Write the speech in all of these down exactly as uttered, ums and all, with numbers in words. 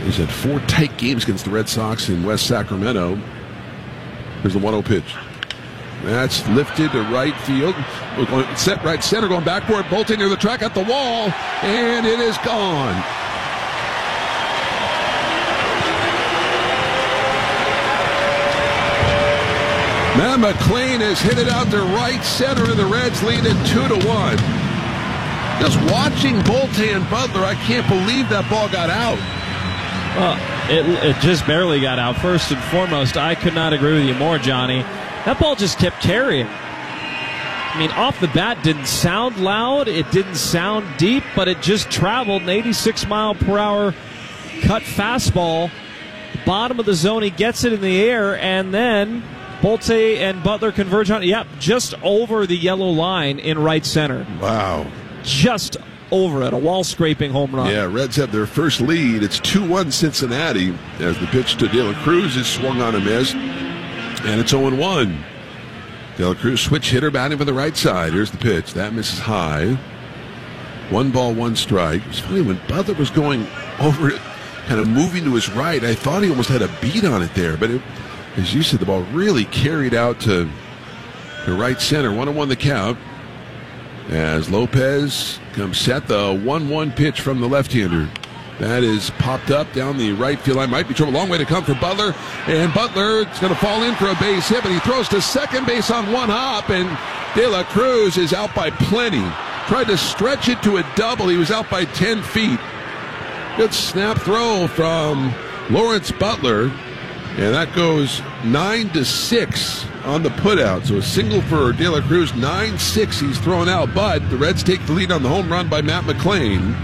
He's had four tight games against the Red Sox in West Sacramento. Here's the one oh pitch. That's lifted to right field. We're going set right center, going backward. Bolting near the track at the wall, and it is gone. Matt McLain has hit it out to right center, and the Reds lead it two to one. Just watching Bolte and Butler, I can't believe that ball got out. Well, it, it just barely got out. First and foremost, I could not agree with you more, Johnny. That ball just kept carrying. I mean, off the bat, didn't sound loud. It didn't sound deep, but it just traveled an eighty-six mile per hour cut fastball. Bottom of the zone, he gets it in the air, and then Bolte and Butler converge on it. Yep, just over the yellow line in right center. Wow. Just over it, a wall-scraping home run. Yeah, Reds have their first lead. It's two one Cincinnati as the pitch to De La Cruz is swung on a miss, and it's oh one. De La Cruz switch hitter batting for the right side. Here's the pitch. That misses high. One ball, one strike. It's funny, when Butler was going over it, kind of moving to his right, I thought he almost had a beat on it there, but it, as you said, the ball really carried out to the right center. one oh one the count. As Lopez comes set, the one one pitch from the left-hander. That is popped up down the right field line. Might be trouble. Long way to come for Butler. And Butler is going to fall in for a base hit, but he throws to second base on one hop, and De La Cruz is out by plenty. Tried to stretch it to a double. He was out by ten feet. Good snap throw from Lawrence Butler. And that goes nine to six on the putout. So a single for De La Cruz, nine six he's thrown out. But the Reds take the lead on the home run by Matt McLain.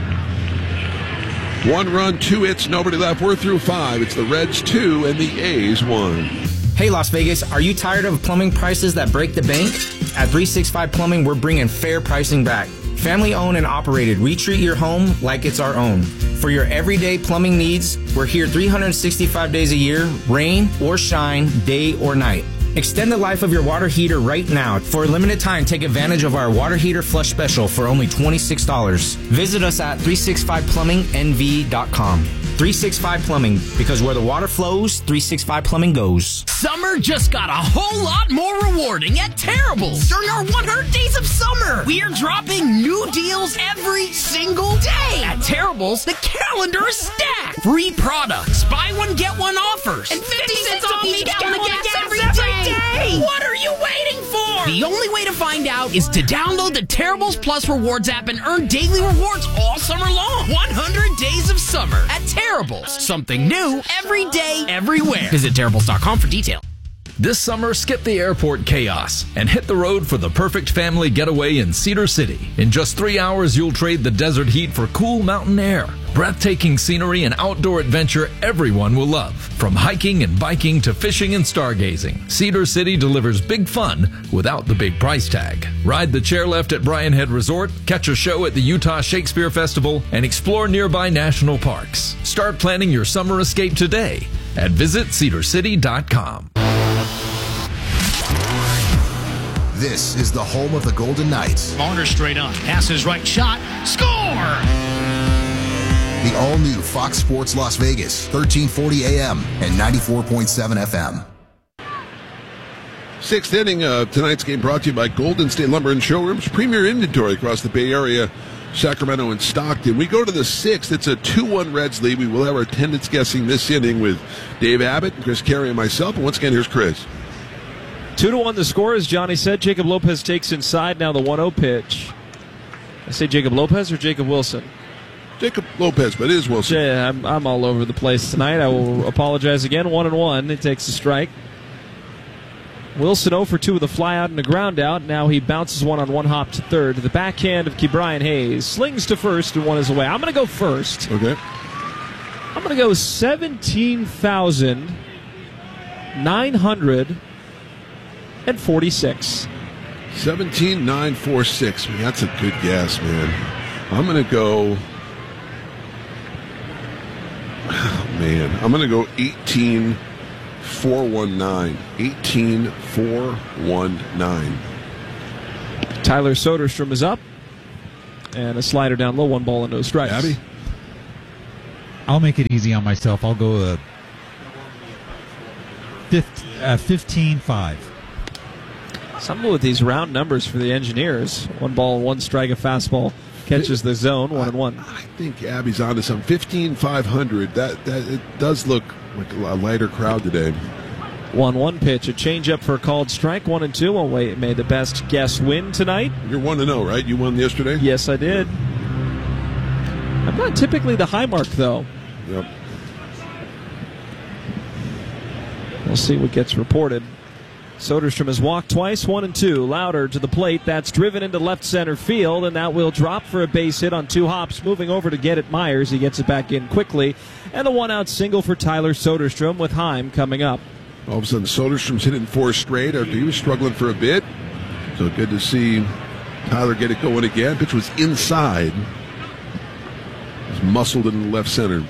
One run, two hits, nobody left. We're through five. It's the Reds two and the A's one. Hey, Las Vegas, are you tired of plumbing prices that break the bank? At three sixty-five Plumbing, we're bringing fair pricing back. Family owned and operated, we treat your home like it's our own. For your everyday plumbing needs, we're here three hundred sixty-five days a year, rain or shine, day or night. Extend the life of your water heater right now. For a limited time, take advantage of our water heater flush special for only twenty-six dollars. Visit us at three sixty-five plumbing N V dot com. three sixty-five Plumbing, because where the water flows, three sixty-five Plumbing goes. Summer just got a whole lot more rewarding at Terrible's during our one hundred days of summer. We're dropping new deals every single day. At Terrible's, the calendar is stacked. Free products, buy one, get one offers, and fifty cents off each gallon of gas every day. What are you waiting for? The only way to find out is to download the Terrible's Plus Rewards app and earn daily rewards all summer long. one hundred days of summer at Terrible's. Something new every day, everywhere. Visit Terrible's dot com for details. This summer, skip the airport chaos and hit the road for the perfect family getaway in Cedar City. In just three hours, you'll trade the desert heat for cool mountain air, breathtaking scenery, and outdoor adventure everyone will love. From hiking and biking to fishing and stargazing, Cedar City delivers big fun without the big price tag. Ride the chairlift at Bryan Head Resort, catch a show at the Utah Shakespeare Festival, and explore nearby national parks. Start planning your summer escape today at visit cedar city dot com. This is the home of the Golden Knights. Marner straight on. Passes right shot. Score! The all-new Fox Sports Las Vegas, thirteen forty A M and ninety-four point seven F M. Sixth inning of tonight's game brought to you by Golden State Lumber and Showrooms. Premier inventory across the Bay Area, Sacramento and Stockton. We go to the sixth. It's a two one Reds lead. We will have our attendance guessing this inning with Dave Abbott, Chris Carey, and myself. And once again, here's Chris. Two to one the score, as Johnny said. Jacob Lopez takes inside now the one oh pitch. I say Jacob Lopez or Jacob Wilson? Jacob Lopez, but it is Wilson. Yeah, I'm, I'm all over the place tonight. I will apologize again. One and one. It takes a strike. Wilson oh for two with a fly out and a ground out. Now he bounces one on one hop to third. The backhand of Ke'Bryan Hayes slings to first and one is away. I'm going to go first. Okay. I'm going to go seventeen thousand nine hundred forty-six. seventeen nine forty-six. Man, that's a good guess, man. I'm going to go... Oh, man. I'm going to go eighteen four nineteen. eighteen four nineteen. Tyler Soderstrom is up. And a slider down low, one ball and no strikes. Abby? I'll make it easy on myself. I'll go uh, fifteen five. Something with these round numbers for the Engineers. One ball, one strike, a fastball catches the zone, one and one. I think Abby's on to some fifteen five hundred. That that it does look like a lighter crowd today. one one pitch, a changeup for a called strike, one and two. Well, wait, may the best guess win tonight. You're one to zero, right? You won yesterday. Yes, I did. I'm not typically the high mark though. Yep. We'll see what gets reported. Soderstrom has walked twice, one and two. Louder to the plate. That's driven into left center field, and that will drop for a base hit on two hops. Moving over to get it, Myers. He gets it back in quickly. And a one-out single for Tyler Soderstrom with Heim coming up. All of a sudden, Soderstrom's hitting four straight. He was struggling for a bit. So good to see Tyler get it going again. Pitch was inside. It was muscled in the left center.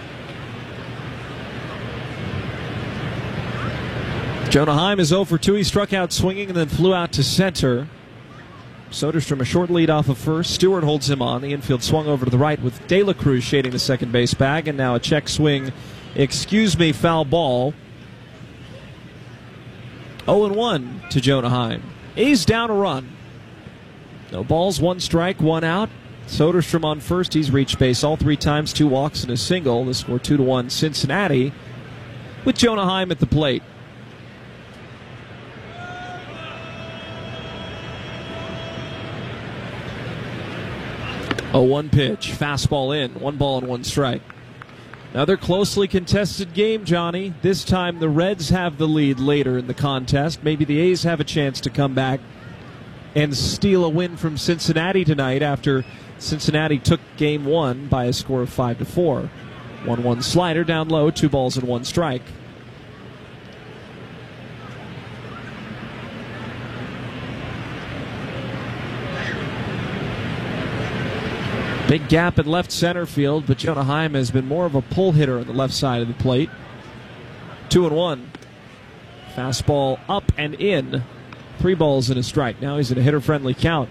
Jonah Heim is oh for two. He struck out swinging and then flew out to center. Soderstrom a short lead off of first. Stewart holds him on. The infield swung over to the right with De La Cruz shading the second base bag. And now a check swing. Excuse me, foul ball. oh and one to Jonah Heim. A's down a run. No balls, one strike, one out. Soderstrom on first. He's reached base all three times, two walks and a single. The score two to one Cincinnati with Jonah Heim at the plate. oh one pitch, fastball in, one ball and one strike. Another closely contested game, Johnny. This time the Reds have the lead later in the contest. Maybe the A's have a chance to come back and steal a win from Cincinnati tonight after Cincinnati took game one by a score of five to four. one one slider down low, two balls and one strike. Big gap in left center field, but Jonah Heim has been more of a pull hitter on the left side of the plate. Two and one. Fastball up and in. Three balls and a strike. Now he's in a hitter-friendly count.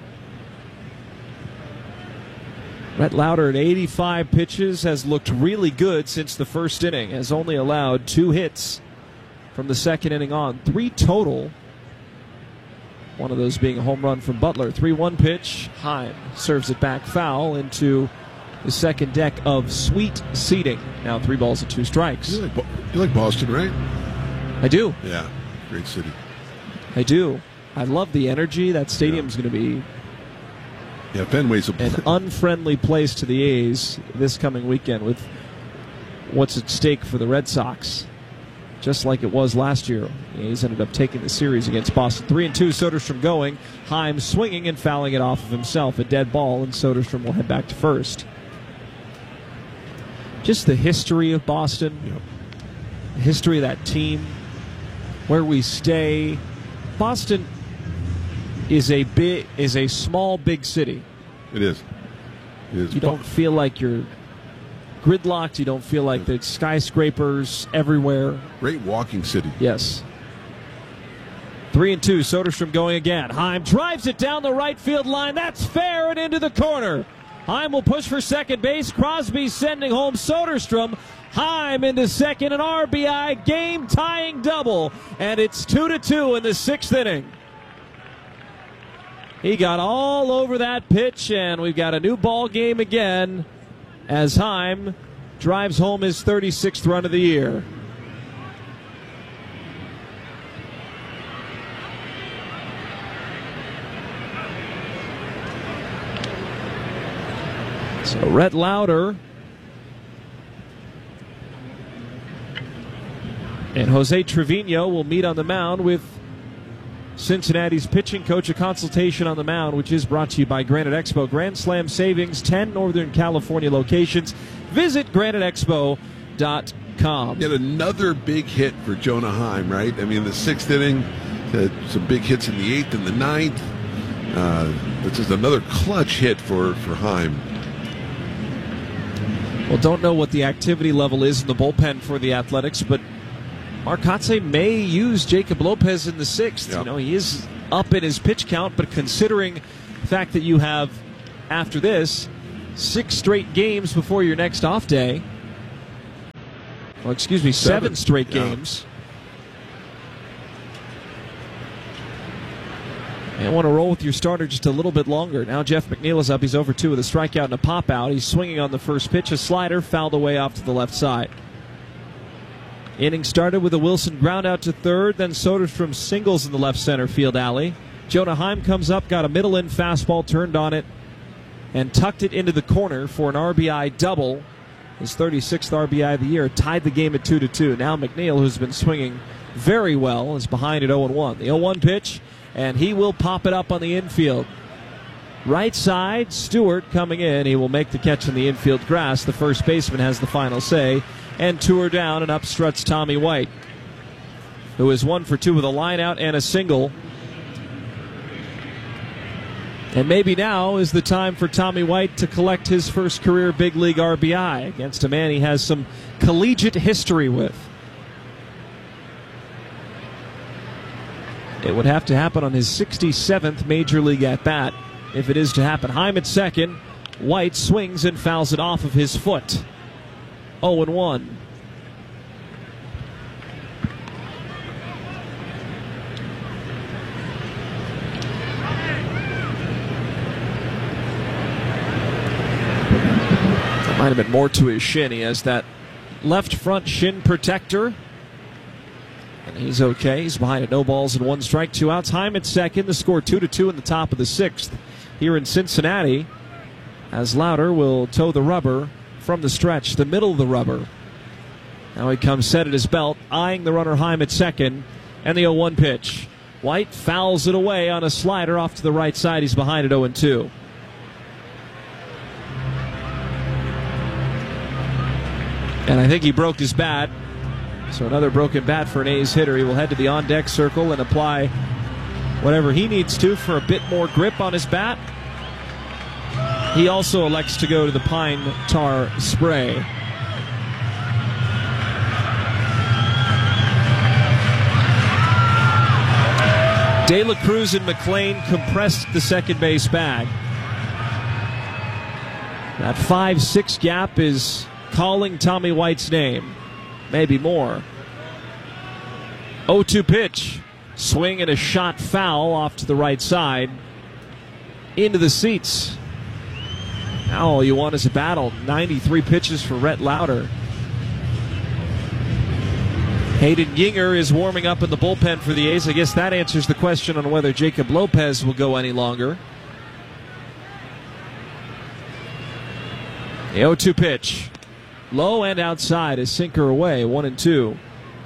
Rhett Lauder at eighty-five pitches has looked really good since the first inning. Has only allowed two hits from the second inning on. Three total. One of those being a home run from Butler. three one pitch. Heim serves it back foul into the second deck of sweet seating. Now three balls and two strikes. You like, you like Boston, right? I do. Yeah, great city. I do. I love the energy. That stadium's yeah. going to be yeah, Fenway's a an unfriendly place to the A's this coming weekend with what's at stake for the Red Sox. Just like it was last year. The A's ended up taking the series against Boston. Three and two, Soderstrom going. Heim swinging and fouling it off of himself. A dead ball, and Soderstrom will head back to first. Just the history of Boston. Yep. The history of that team. Where we stay. Boston is a big, is a small, big city. It is. It is. You don't feel like you're gridlocked. You don't feel like there's skyscrapers everywhere. Great walking city. Yes. Three and two. Soderstrom going again. Heim drives it down the right field line. That's fair and into the corner. Heim will push for second base. Crosby sending home Soderstrom. Heim into second. An R B I game-tying double. And it's two to two in the sixth inning. He got all over that pitch, and we've got a new ball game again as Heim drives home his thirty-sixth run of the year. So Rhett Lauder and Jose Trevino will meet on the mound with Cincinnati's pitching coach. A consultation on the mound, which is brought to you by Granite Expo. Grand Slam savings, ten Northern California locations. Visit granite expo dot com. Yet another big hit for Jonah Heim, right? I mean, the sixth inning, had some big hits in the eighth and the ninth. Uh, this is another clutch hit for, for Heim. Well, don't know what the activity level is in the bullpen for the Athletics, but Mark Kotsay may use Jacob Lopez in the sixth. Yep. You know, he is up in his pitch count, but considering the fact that you have, after this, six straight games before your next off day, Well, excuse me, seven, Seven. straight Yeah. games. And want to roll with your starter just a little bit longer. Now Jeff McNeil is up. He's over two with a strikeout and a pop out. He's swinging on the first pitch. A slider fouled away off to the left side. Inning started with a Wilson ground out to third. Then Soderstrom singles in the left center field alley. Jonah Heim comes up, got a middle in fastball, turned on it, and tucked it into the corner for an R B I double. His thirty-sixth R B I of the year, tied the game at two to two. Now McNeil, who's been swinging very well, is behind at oh and one. The oh one pitch, and he will pop it up on the infield. Right side, Stewart coming in. He will make the catch in the infield grass. The first baseman has the final say. And two are down, and up struts Tommy White, who is one for two with a line out and a single. And maybe now is the time for Tommy White to collect his first career big league R B I against a man he has some collegiate history with. It would have to happen on his sixty-seventh Major League at-bat if it is to happen. Heim at second. White swings and fouls it off of his foot. oh and one. Might have been more to his shin. He has that left front shin protector. And he's okay. He's behind it. No balls and one strike, two outs. Heim at second. The score two to two in the top of the sixth here in Cincinnati, as Lauder will toe the rubber from the stretch, the middle of the rubber. Now he comes set at his belt, eyeing the runner Heim at second, and the oh one pitch. White fouls it away on a slider off to the right side. He's behind at oh and two. And I think he broke his bat. So another broken bat for an A's hitter. He will head to the on-deck circle and apply whatever he needs to for a bit more grip on his bat. He also elects to go to the pine tar spray. De La Cruz and McLean compressed the second base bag. That five six gap is calling Tommy White's name. Maybe more. oh two pitch. Swing and a shot foul off to the right side. Into the seats. Now all you want is a battle. ninety-three pitches for Rhett Lauder. Hayden Yinger is warming up in the bullpen for the A's. I guess that answers the question on whether Jacob Lopez will go any longer. The oh two pitch. Low and outside, a sinker away, one and two.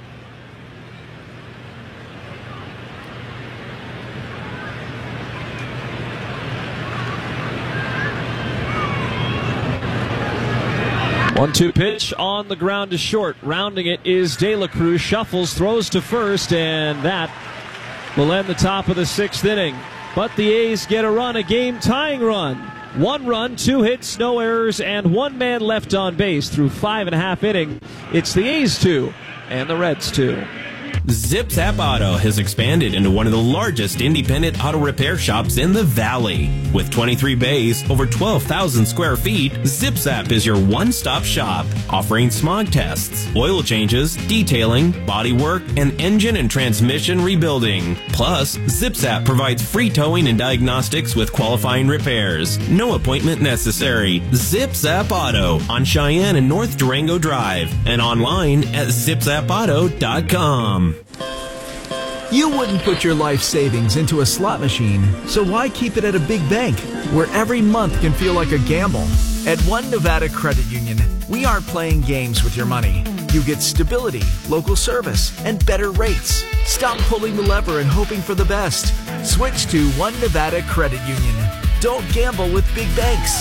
one two pitch on the ground to short. Rounding it is De La Cruz. Shuffles, throws to first, and that will end the top of the sixth inning. But the A's get a run, a game-tying run. One run, two hits, no errors, and one man left on base through five and a half innings. It's the A's two and the Reds two. Zip Zap Auto has expanded into one of the largest independent auto repair shops in the Valley. With twenty-three bays, over twelve thousand square feet, Zip Zap is your one-stop shop, offering smog tests, oil changes, detailing, body work, and engine and transmission rebuilding. Plus, Zip Zap provides free towing and diagnostics with qualifying repairs. No appointment necessary. Zip Zap Auto on Cheyenne and North Durango Drive, and online at zip zap auto dot com. You wouldn't put your life savings into a slot machine, so why keep it at a big bank where every month can feel like a gamble? At One Nevada Credit Union, we aren't playing games with your money. You get stability, local service, and better rates. Stop pulling the lever and hoping for the best. Switch to One Nevada Credit Union. Don't gamble with big banks.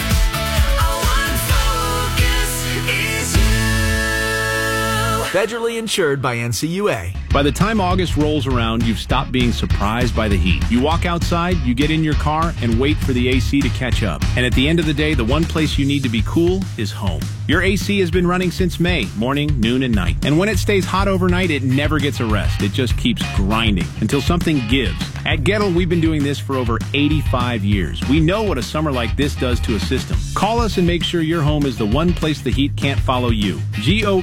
Federally insured by N C U A. By the time August rolls around, you've stopped being surprised by the heat. You walk outside, you get in your car, and wait for the A C to catch up. And at the end of the day, the one place you need to be cool is home. Your A C has been running since May, morning, noon, and night. And when it stays hot overnight, it never gets a rest. It just keeps grinding until something gives. At Gettle, we've been doing this for over eighty-five years. We know what a summer like this does to a system. Call us and make sure your home is the one place the heat can't follow you. G O